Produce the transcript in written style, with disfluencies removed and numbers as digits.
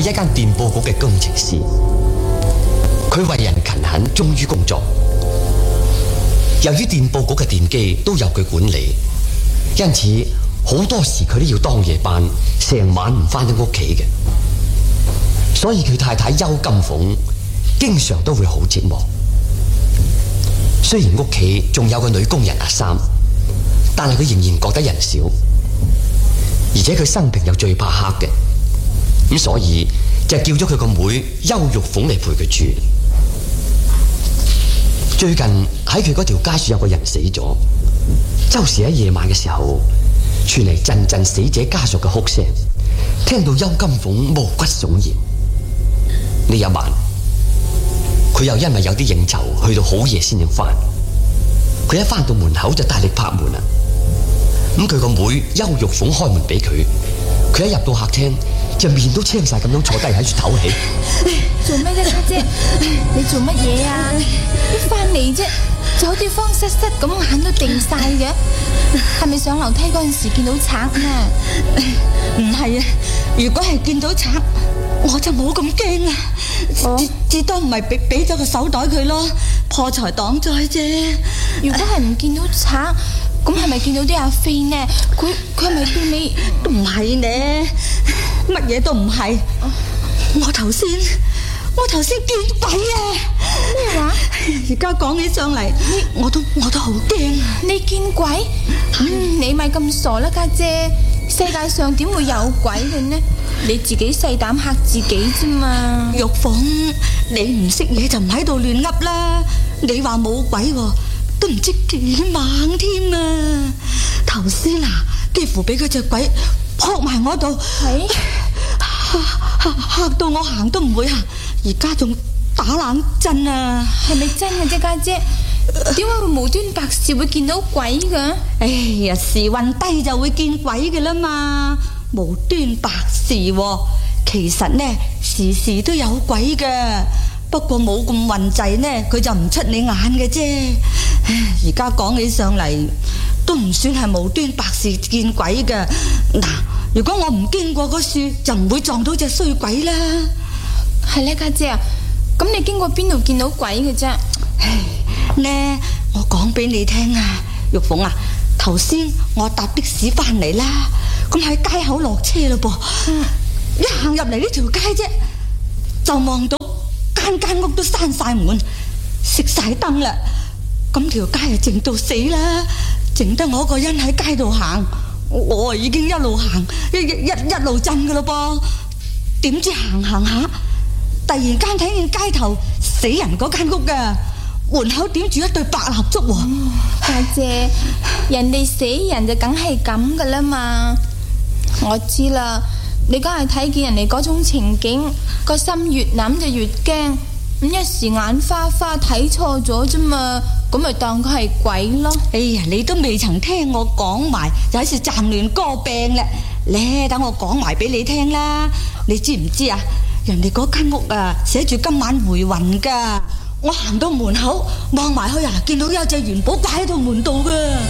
一間電報局嘅工程師，佢為人勤懇，忠於工作。由於電報局嘅電機都由佢管理，因此好多時佢都要當夜班，成晚唔返到屋企嘅。所以佢太太邱金鳳經常都會好寂寞。雖然屋企仲有個女工人阿三，但係佢仍然覺得人少，而且佢生平又最怕黑嘅，咁所以就叫咗佢個妹邱玉鳳嚟陪佢住。最近喺佢嗰條街樹有個人死咗，周時喺夜晚嘅時候傳嚟陣陣死者家屬嘅哭聲，聽到邱金鳳毛骨悚然。呢一晚佢又因為有啲應酬，去到好夜先至返。佢一返到門口就大力拍門啦。咁佢個妹邱玉鳳開門俾佢，佢一入到客廳就面都青晒咁樣坐低喺度唞氣。 做咩啫，家姐？你做乜嘢啊？一返嚟啫，就好似慌失失咁，眼都定晒嘅。係咪上樓梯嗰陣時見到賊啊？ 唔係啊，如果係見到賊，我就冇咁驚啊。至多唔係俾咗個手袋佢咯，破財擋災啫。 如果係唔見到賊，咁係咪見到啲阿飛呢？佢係咪對你？ 都唔係呢，乜嘢都唔係。我頭先見鬼啊！ 咩話？ 而家講起上嚟，我都好驚啊！ 你見鬼？你咪咁傻啦，家姐！世界上點會有鬼嘅呢？你自己細膽嚇自己啫嘛！ 玉鳳，你唔識嘢就唔喺度亂噏啦！你話冇鬼喎，都唔知幾猛添啊！頭先啊，幾乎俾佢隻鬼撲埋我度， 係嚇到我行都唔會行，而家仲打冷震啊！ 係咪真嘅啫，家姐？點解會無端白事會見到鬼㗎？ 哎呀，時運低就會見鬼嘅啦嘛，無端白事喎。其實呢，時時都有鬼嘅，不過冇咁運滯呢，佢就唔出你眼嘅啫。而家講起上嚟，都唔算係無端白事見鬼嘅。嗱，如果我唔經過嗰樹，就唔會撞到隻衰鬼啦。 係咧，家姐啊，咁你經過邊度見到鬼嘅啫？ 呢，我講俾你聽啊，玉鳳啊，頭先我搭的士翻嚟啦，咁喺街口落車嘞噃，一行入嚟呢條街啫，就望到間屋都閂晒門，熄晒燈啦，咁條街就靜到死啦，靜得我個人喺街度行，我已經一路行一路震噶啦噃，點知行下，突然間睇見街頭死人嗰間屋噶。門口點住一對白蠟燭喎， 家姐，人哋死人就梗係咁噶啦嘛。我知啦，你梗係睇見人哋嗰種情景，個心越諗就越驚，咁一時眼花花睇錯咗啫嘛，咁咪當佢係鬼咯。 哎呀，你都未曾聽我講埋，就喺度暫亂歌病啦。咧，等我講埋俾你聽啦。你知唔知啊？人哋嗰間屋啊，寫住今晚回魂噶。我行到門口望埋去啊，見到有隻元寶掛喺度門度噶。